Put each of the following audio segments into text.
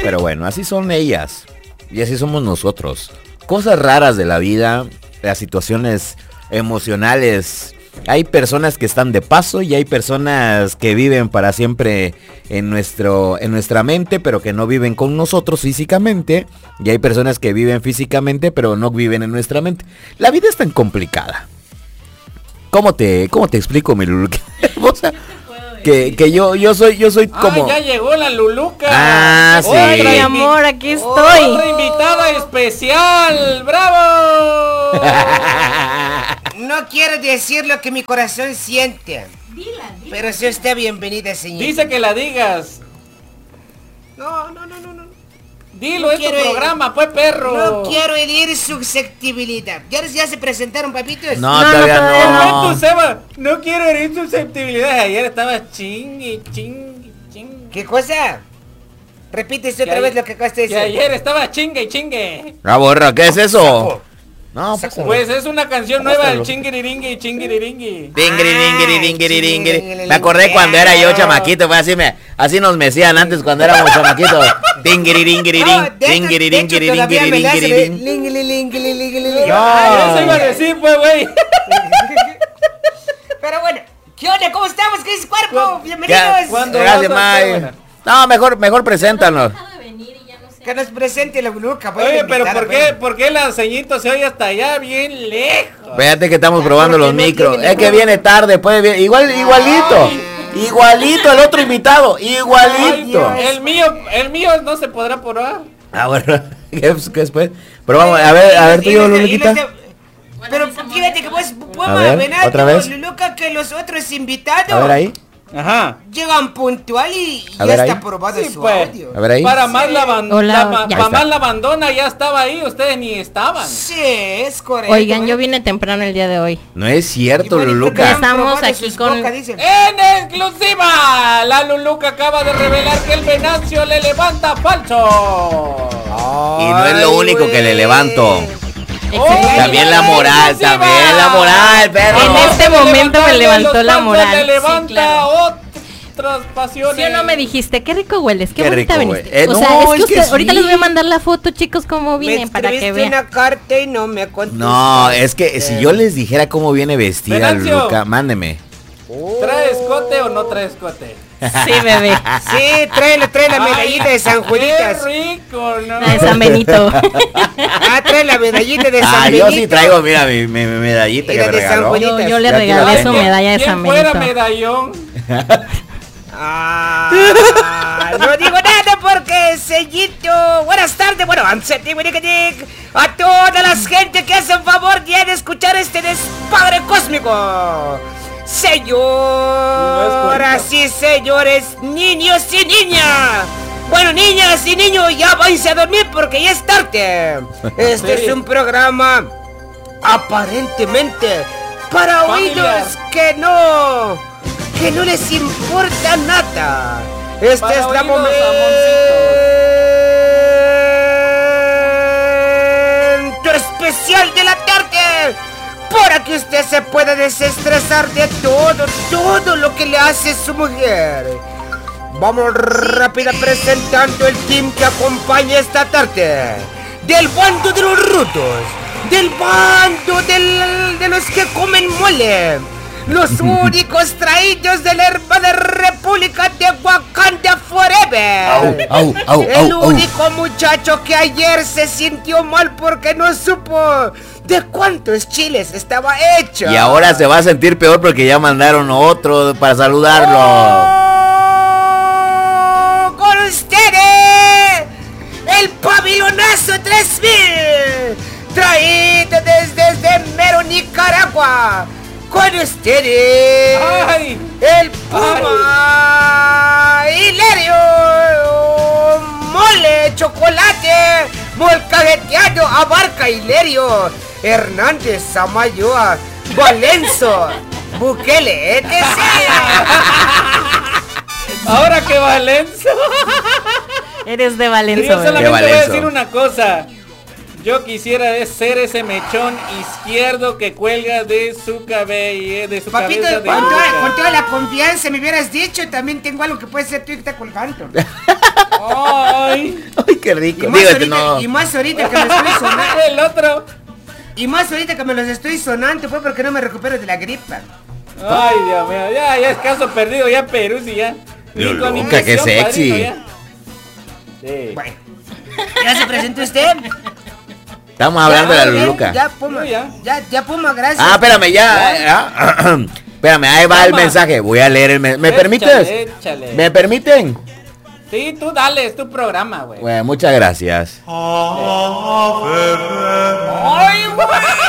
Pero bueno, así son ellas. Y así somos nosotros. Cosas raras de la vida, las situaciones emocionales. Hay personas que están de paso y hay personas que viven para siempre en nuestra mente, pero que no viven con nosotros físicamente. Y hay personas que viven físicamente, pero no viven en nuestra mente. La vida es tan complicada. ¿Cómo te explico, mi Lulu? O sea, que yo soy como... ya llegó la Luluca. Ah, sí. Mi amor, aquí estoy. Otra invitada especial. ¡Bravo! No quiero decir lo que mi corazón siente. Dila. Pero si usted bienvenida, señor. Dice que la digas. No. Dilo, No es tu quiero programa, pues, perro. No quiero herir susceptibilidad. ¿Ya se presentaron, papitos? No, todavía no. Tú, Seba, no quiero herir susceptibilidad. Ayer estaba chingue. ¿Qué cosa? Repítese otra vez lo que acabas de decir. Que ayer estaba chingue. Ah, borra, ¿qué es eso? No, pues es una canción nueva del chingiriringui. Dingiri. Me acordé cuando era yo chamaquito, fue así nos mecían antes cuando éramos chamaquitos. Dingiri. Eso iba a decir, pues, güey. Pero bueno, ¿qué onda? ¿Cómo estamos? ¿Qué es cuerpo? Bienvenidos. Gracias, May. No, mejor preséntanos. Que nos presente la Luluca. Oye, pero ¿por qué la ceñito se oye hasta allá bien lejos? Fíjate que estamos probando los micros. Es que viene tarde, igualito. Igualito el otro invitado, igualito. Ay, el mío no se podrá probar. Ah, bueno, ¿qué después? Pero vamos, a ver tú, Luluquita. Pero fíjate que vos otra vez. Luluca, que los otros invitados. A ver ahí. Ajá. Llegan puntual y ya está aprobado su pues. audio. A ver ahí. Para más la Hola, abandona ya estaba ahí, ustedes ni estaban. Sí, es correcto. Oigan, yo vine temprano el día de hoy. No es cierto, Y bueno, Luluca. Estamos aquí con... En exclusiva, la Luluca acaba de revelar que el Venancio le levanta falso. Y no es lo único que le levanto. Excelente. También la moral, perro. En este momento me levantó la moral. Le levanta Sí, claro. otras pasiones. ¿Sí o no me dijiste? Qué rico hueles, qué Qué bonita rico, viniste. güey. O sea, No, es que sí. ahorita les voy a mandar la foto, chicos, cómo vine, para que vean. una carta y no me contestaste. No, es que si yo les dijera cómo viene vestida, Venancio. Luluca, mándeme. ¿Trae escote o no trae escote? Sí, bebé. Sí, trae la medallita de San Juditas. Qué rico, ¿no? La de San Benito. Trae la medallita de San Benito. Yo sí traigo, mira, mi medallita Y que la me de San regaló. Juanito. Yo le Ya te la regalé su tengo. medalla de ¿Quién San fuera Benito. medallón? No digo nada porque sellito. Buenas tardes, bueno, a toda la gente que hace el favor de escuchar este despadre cósmico. Señoras y señores, niños y niñas. Bueno, niñas y niños, ya váyanse a dormir porque ya es tarde. Este es un programa aparentemente para oídos que no les importa nada. Este Para es la oídos, momento especial de la tarde para que usted se pueda desestresar de todo lo que le hace su mujer. Vamos rápido presentando el team que acompaña esta tarde. Del bando de los rudos, del bando de los que comen mole, los únicos traídos de la hermana República de Wakanda Forever. El único muchacho que ayer se sintió mal porque no supo de cuántos chiles estaba hecho. Y ahora se va a sentir peor porque ya mandaron otro para saludarlo. Con ustedes, el pavilonazo 3000, traído desde mero Nicaragua. Con ustedes, ¡Ay! el Puma Hilario, mole, chocolate, molcajeteado, abarca Hilario, Hernández, Samayoa, Valenzo, Bukele, etc. Ahora que Valenzo. Eres de Valencia. Yo solamente voy a Valenzo. decir una cosa. Yo quisiera ser ese mechón izquierdo que cuelga de su cabello, de su Papito, cabeza de con Luca. toda la confianza me hubieras dicho, también tengo algo que puede ser tú que está colgando. Ay, Qué rico. Y más, Dígate, ahorita, no. y más ahorita que me estoy sonando. El otro. Y más ahorita que me los estoy sonando, pues porque no me recupero de la gripa. Ay, Dios mío, ya es caso perdido, ya Perú, sí, ya. Lo Ni con loca, qué impresión, sexy. padrino, ya. Sí. Bueno. ¿Ya se presentó usted? Estamos hablando de la bien, Luluca. Ya, Puma. Ya. Ya, Puma, gracias. Ah, espérame, ya. Espérame, ahí va el Toma. mensaje. Voy a leer el mensaje. ¿Me Échale, permites? échale. ¿Me permiten? Sí, tú dale, es tu programa, güey. Bueno, muchas gracias. Ay, güey.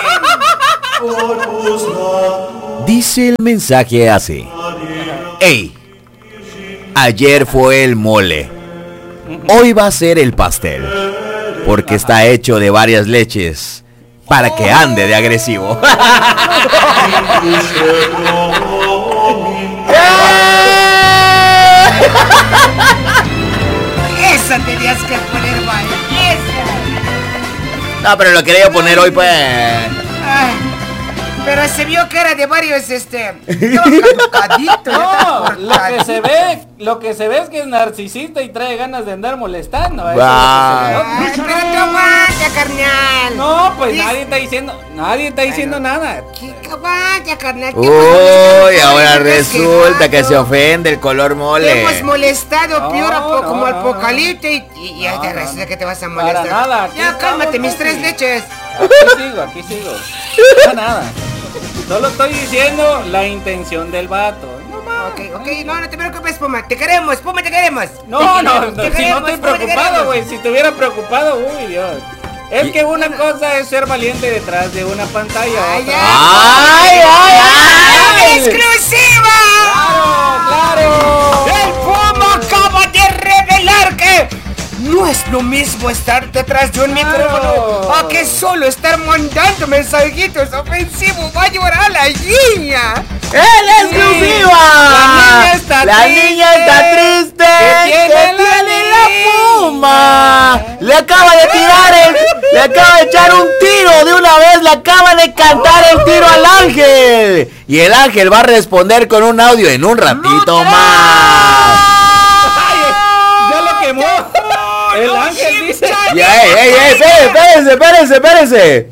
Dice el mensaje así. Ey, ayer fue el mole. Hoy va a ser el pastel. Porque está hecho de varias leches. Para que ande de agresivo. Esa tenías que poner, vaya. Esa. No, pero lo quería poner hoy, pues. Ay, pero se vio que era de varios, estaba caducadito, No, ya lo que se ve es que es narcisista y trae ganas de andar molestando. Eso Va. es lo que se Ay, pero tú aguanta, carnal. No, pues Dice- nadie está diciendo nada. ¿Qué aguanta, carnal? ¿Qué Uy, molesta? ahora Ay, resulta que gato. se ofende el color Te mole. hemos molestado No, peor no, como al no, Apocalipto y ya No, te no, resulta no. que te vas a Para molestar. nada, aquí Ya, cálmate, estamos, mis tres sí. leches. Aquí sigo. No nada. Solo estoy diciendo la intención del vato. No más. Ok, no te preocupes, Puma. Te queremos, Puma, te queremos. No, Te si queremos, no estoy Puma, te preocupado, queremos. güey. Si estuviera preocupado, uy, Dios. Es que una cosa es ser valiente detrás de una pantalla. Ay, otra- ya. ¡Ay, ay, ay! ¡Exclusiva! ¡Claro! El Puma acaba de revelar que no es lo mismo estar detrás de un micrófono a que solo estar mandando mensajitos ofensivos. Va a llorar la niña. ¡El exclusiva! La niña está triste. ¿Qué ¿Qué tiene la Puma? Le acaba de le acaba de echar un tiro de una vez, le acaba de cantar el tiro al ángel. Y el ángel va a responder con un audio en un ratito más. Ay, ya lo quemó. El ángel dice. Ya, espérense.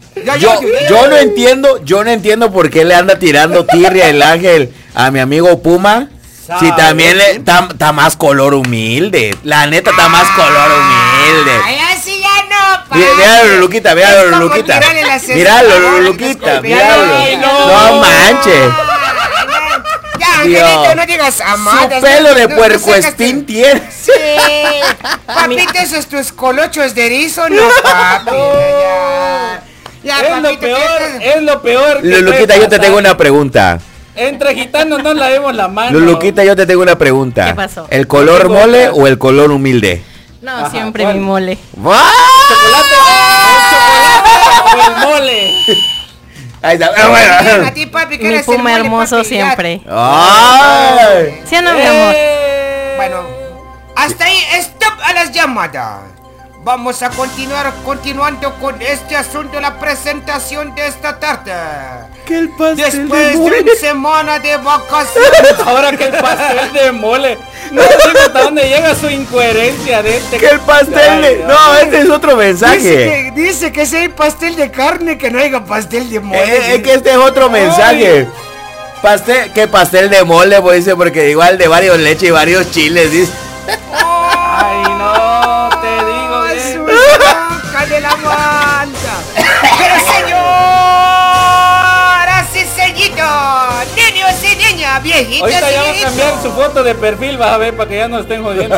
Yo no entiendo por qué le anda tirando tirria el ángel a mi amigo Puma. Si también está más color humilde. La neta está más color humilde. Ay, así ya no, pa. Míralo, Luquita, Es míralo, como Luquita. tirarle la cesta Míralo, a la Luquita, boca, míralo. Ay, No manches. Ya, Dios. Angelito, no digas amadas. Su pelo de no puercoespín sacas tiene. tu- Sí. Papito, esos tus colochos de erizo, no, papi. Ya, Es lo papito, peor, ¿qué es lo peor. que Luquita, puede yo te tengo pasar. una pregunta. Entre gitanos no lavemos la mano. Luquita, yo te tengo una pregunta. ¿Qué pasó? ¿El color ¿Qué mole cosas? o el color humilde? No, Ajá, siempre ¿cuál? mi mole. ¿Chocolate? ¿El chocolate o el mole? Ahí está. A ti, papi, que Mi eres el Puma mole, hermoso papi, ya. siempre. Ay. ¿Sí o no, mi amor? Bueno, hasta ahí, stop a las llamadas. Vamos a continuando con este asunto, la presentación de esta tarde. Que el pastel Después de mole. una semana de vacaciones. Ahora que el pastel de mole. No sé hasta dónde llega su incoherencia de este. Que el pastel de... Ay, Dios. No, este es otro mensaje. Dice que si hay pastel de carne, que no haya pastel de mole. Es que este es otro mensaje. Que pastel de mole, pues dice, porque igual de varios leche y varios chiles, dice. Ay, no, te digo Ay, bien. su boca de la manta. Pero señoras y señoritos, niños y niñas, viejitos Ahorita ya va a y cambiar su viejitos. foto de perfil, vas a ver, para que ya no estén jodiendo.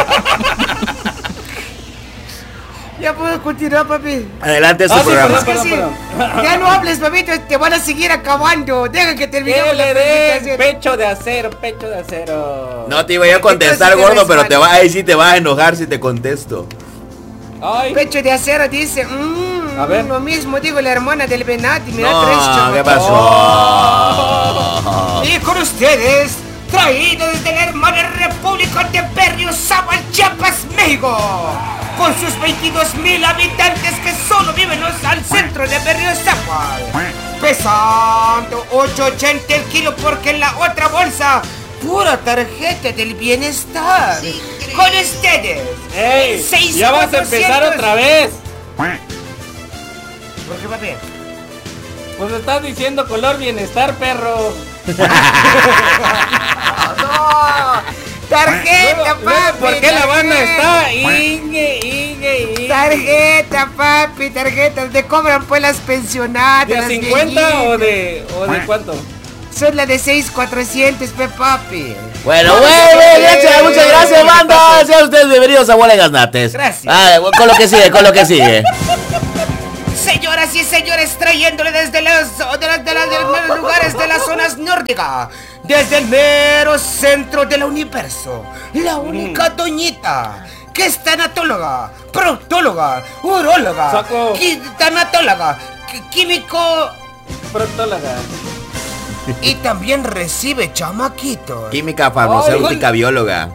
Ya puedo continuar, papi. Adelante su Ah, sí, programa. perdón. Sí. Ya no hables, papito, te van a seguir acabando. Deja que terminemos Que la le den presentación. pecho de acero, pecho de acero. No te iba yo a contestar, Entonces, gordo, pero resbala. ahí sí te vas a enojar si te contesto. Ay, Pecho de acero dice, A ver. lo mismo digo la hermana del Venati, mira No, tres ¿qué chamacos. pasó? Y con ustedes, traído desde la hermana República de Berriozábal, Chiapas, México, con sus 22,000 habitantes que solo viven al centro de Berriozábal, pesando 8.80 el kilo porque en la otra bolsa pura tarjeta del bienestar. Con ustedes. ¡Ey! 6, ¡Ya vas a empezar 400. otra vez! ¿Por qué, papi? Pues estás diciendo color bienestar, perro. No, tarjeta, papi. ¿Por qué la banda tarjeta. está? Inge. Tarjeta, papi, tarjetas. Te cobran pues las pensionadas. ¿De las 50 o viejitas. de cuánto? Son las de 6,400, papi. Bueno, muchas gracias, banda. Sean ustedes bienvenidos a Bola de Gaznates. Gracias. Con lo que sigue. Señoras y señores, trayéndole desde los lugares de las zonas nórdicas, desde el mero centro del universo, la única doñita que es tanatóloga, proctóloga, uróloga, Saco. tanatóloga, químico Proctóloga. y también recibe chamaquitos. Química, farmacéutica, bióloga.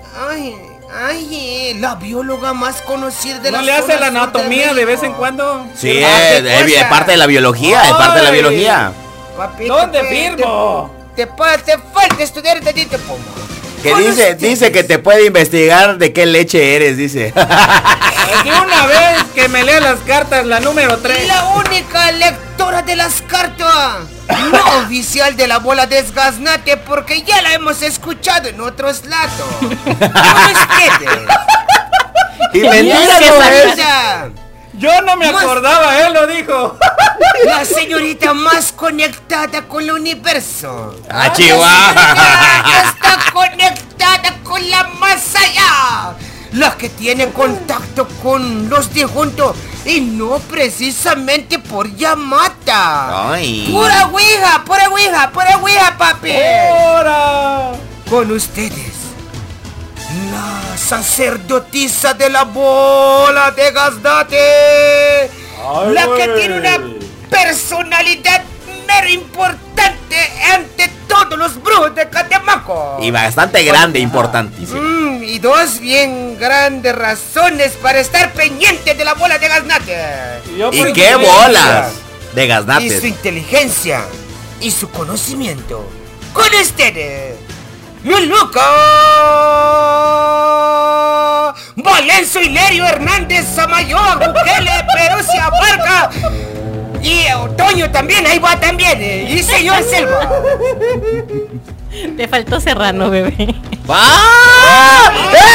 Ay, la bióloga más conocida de la ¿No le hace la anatomía de vez en cuando? Sí, ¿Qué es cosa? parte de la biología, es parte de la Ay. biología. Papito, ¿Dónde firmo? Te falta estudiar tantito, pomo. Que Con dice ustedes. que te puede investigar de qué leche eres, dice. De una vez que me lea las cartas, la número 3. La única lectora de las cartas no oficial de la bola de Gaznate, porque ya la hemos escuchado en otros lados. Con ustedes, Y mentira que no es. ella, Yo no me Más- acordaba, él lo dijo. la señorita más conectada con el universo. Ah, La Chihuahua. señorita que está conectada con la más allá. La que tiene contacto con los difuntos y no precisamente por llamada. Ay. Pura ouija, papi. ¡Ahora! Con ustedes, la sacerdotisa de la bola de Gaznate. Ay, La que güey. tiene una personalidad mero importante ante todos los brujos de Catemaco. Y bastante grande, importantísimo. Y dos bien grandes razones para estar pendiente de la bola de Gaznate. Yo ¿Y por qué qué bolas? De Y su gaznates. inteligencia y su conocimiento. Con ustedes, Luluca Valenzo Hilerio Hernández Samayoa Bukele Perusia Barca y Otoño también, ahí va también, y señor Selva. Te faltó Serrano, bebé. ¡Ah!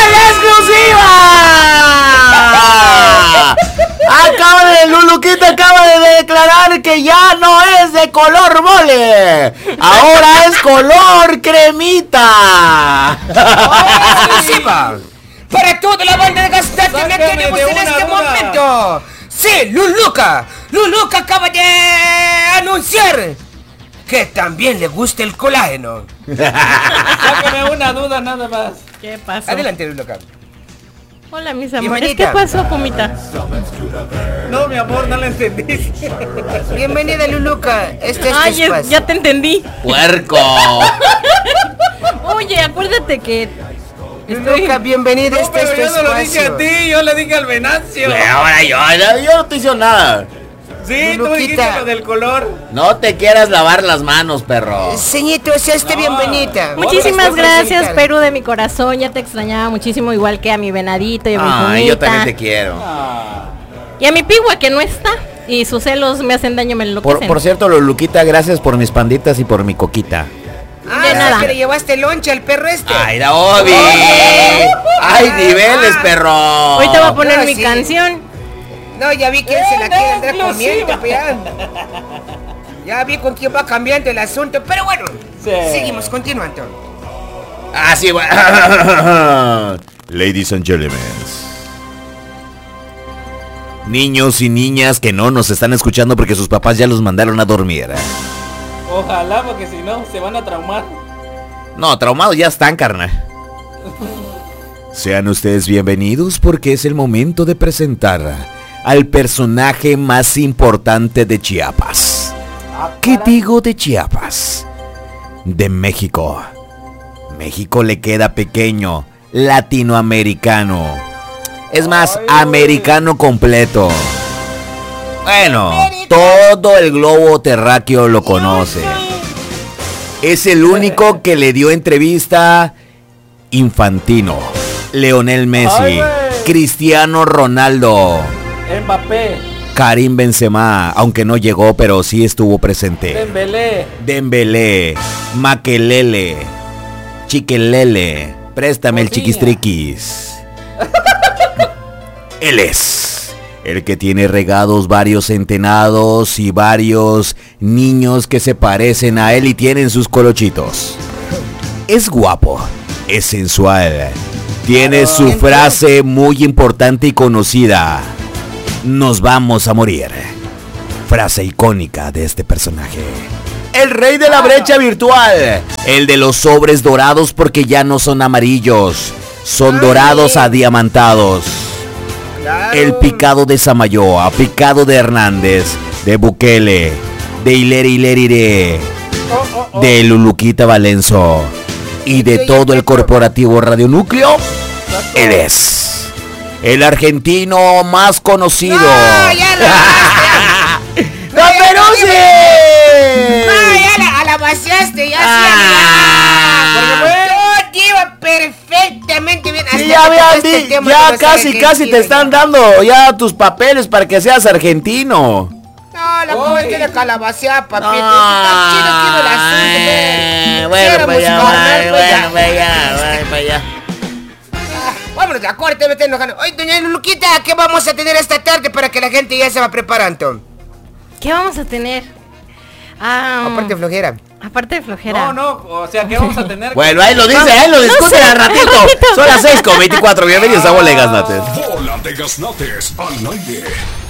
¡En exclusiva! Luluquita acaba de declarar que ya no es de color mole. Ahora es color cremita. Exclusiva para toda la banda de Gaznate que Sácame tenemos de en una este duda. momento. Sí, Luluca acaba de anunciar que también le gusta el colágeno. Sácame una duda nada más. ¿Qué pasó? Adelante, Luluca. Hola, mis amores. ¿Qué Bienvenida. pasó, Pumita? No, mi amor, no la entendí. Bienvenida, Luluca. Este es tu Ay, espacio. ya te entendí. Puerco. Oye, acuérdate que Luluca, bienvenida. No, Este es pero tu yo no lo dije a espacio. ti, yo le dije al Venancio. Ahora yo no te hice nada. Sí, tú Luluquita. dijiste lo del color. No te quieras lavar las manos, perro. Señito, sea usted bienvenida. muchísimas Otras gracias, cosas, Perú de mi corazón. Ya te extrañaba muchísimo, igual que a mi venadito y a mi Ay, yo Pumita. también te quiero. Ah, Y a mi pigua que no está. Y sus celos me hacen daño, me enloquecen. Por cierto, Luluquita, gracias por mis panditas y por mi coquita. Ah, De nada. que le llevaste lonche al perro este. ¡Ay, da Obi! ¡Hay niveles, perro! Ahorita voy a poner No, mi sí. canción. No, ya vi quién se la quiere andar exclusiva. comiendo, pues, ya vi con quién va cambiando el asunto, pero bueno, Sí. seguimos continuando. Ah, sí, bueno. Ladies and gentlemen. Niños y niñas que no nos están escuchando porque sus papás ya los mandaron a dormir. ojalá, porque si no, se van a traumar. No, traumados ya están, carnal. Sean ustedes bienvenidos porque es el momento de presentar al personaje más importante de Chiapas. ¿Qué digo de Chiapas? De México. México le queda pequeño, latinoamericano. Es más, americano completo. Bueno, todo el globo terráqueo lo conoce. Es el único que le dio entrevista Infantino, Lionel Messi, Ay, güey. Cristiano Ronaldo, Mbappé, Karim Benzema, aunque no llegó, pero sí estuvo presente. Dembélé, Makelele, Chiquelele, préstame el Coutinho. chiquistriquis. Él es el que tiene regados varios centenados y varios niños que se parecen a él y tienen sus colochitos. Es guapo, es sensual, tiene su frase muy importante y conocida. Nos vamos a morir. Frase icónica de este personaje. El rey de la brecha virtual. El de los sobres dorados porque ya no son amarillos. Son dorados adiamantados. Claro. El picado de Samayoa, picado de Hernández, de Bukele, de Hileri, de Luluquita Valenzo y de todo el corporativo Radionúcleo. Él es el argentino más conocido. ¡No, ya lo ¡No, pero sí! No, ya la vaciaste, ya Todo iba perfectamente bien. Sí, ya vean, ya casi te están dando ya tus papeles para que seas argentino. No, la pusiste de calabacear, papito. Está chido el asunto, Bueno, pues ya, para allá. Vámonos de corte, vete enojando. Oye, doña Luluquita, ¿qué vamos a tener esta tarde para que la gente ya se va preparando? ¿Qué vamos a tener? Aparte de flojera. Aparte de flojera. No, o sea, ¿qué vamos a tener? Bueno, ahí lo dice, ahí lo discuten al ratito. Son las 6:24, bienvenidos a Bola de Gaznates. Bola de Gaznates al aire.